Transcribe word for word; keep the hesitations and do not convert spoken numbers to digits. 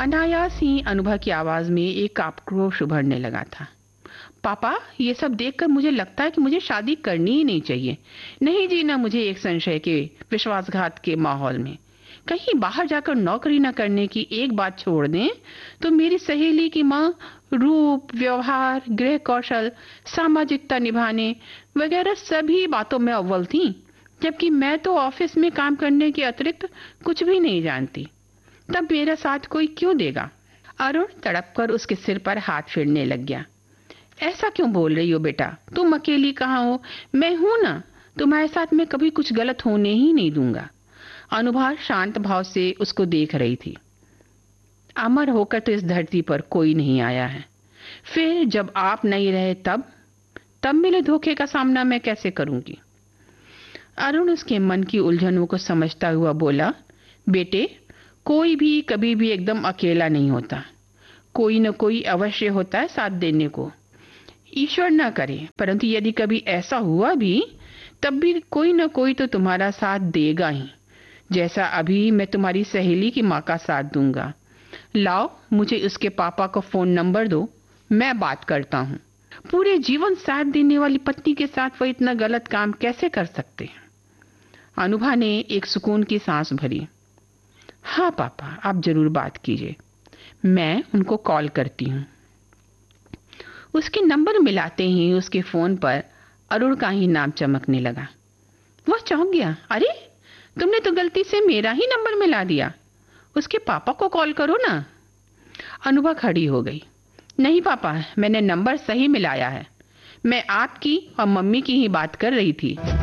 अनायास ही अनुभा की आवाज में एक आक्रोश उभरने लगा था। पापा, ये सब देखकर मुझे लगता है कि मुझे शादी करनी ही नहीं चाहिए। नहीं जीना मुझे एक संशय के, विश्वासघात के माहौल में। कहीं बाहर जाकर नौकरी न करने की एक बात छोड़ दें तो मेरी सहेली की माँ रूप, व्यवहार, गृह कौशल, सामाजिकता निभाने वगैरह सभी बातों में अव्वल थी, जबकि मैं तो ऑफिस में काम करने के अतिरिक्त कुछ भी नहीं जानती। तब मेरा साथ कोई क्यों देगा? अरुण तड़प कर उसके सिर पर हाथ फेरने लग गया। ऐसा क्यों बोल रही हो बेटा? तुम अकेली कहाँ हो? मैं हूं ना। तुम्हारे साथ मैं कभी कुछ गलत होने ही नहीं दूंगा। अनुभा शांत भाव से उसको देख रही थी। अमर होकर तो इस धरती पर कोई नहीं आया है। फिर जब आप नहीं रहे तब तब मिले धोखे का सामना मैं कैसे करूंगी? अरुण उसके मन की उलझनों को समझता हुआ बोला, बेटे, कोई भी कभी भी एकदम अकेला नहीं होता। कोई न कोई अवश्य होता है साथ देने को। ईश्वर ना करे, परंतु यदि कभी ऐसा हुआ भी, तब भी कोई न कोई तो तुम्हारा साथ देगा ही, जैसा अभी मैं तुम्हारी सहेली की माँ का साथ दूंगा। लाओ, मुझे उसके पापा का फोन नंबर दो, मैं बात करता हूँ। पूरे जीवन साथ देने वाली पत्नी के साथ वो इतना गलत काम कैसे कर सकते हैं? अनुभा ने एक सुकून की सांस भरी। हाँ पापा, आप जरूर बात कीजिए, मैं उनको कॉल करती हूँ। उसके नंबर मिलाते ही उसके फोन पर अरुण का ही नाम चमकने लगा। वह चौंक गया। अरे, तुमने तो गलती से मेरा ही नंबर मिला दिया। उसके पापा को कॉल करो ना। अनुभा खड़ी हो गई। नहीं पापा, मैंने नंबर सही मिलाया है। मैं आपकी और मम्मी की ही बात कर रही थी।